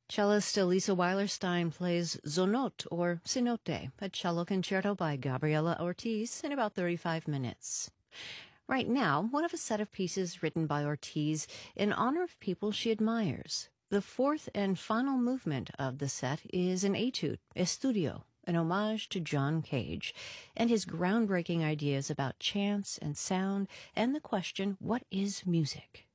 Cellist Elisa Weilerstein plays Zonot, or Cenote, a cello concerto by Gabriela Ortiz, in about 35 minutes. Right now, one of a set of pieces written by Ortiz in honor of people she admires. The fourth and final movement of the set is an etude, Estudio, an homage to John Cage, and his groundbreaking ideas about chance and sound and the question, what is music?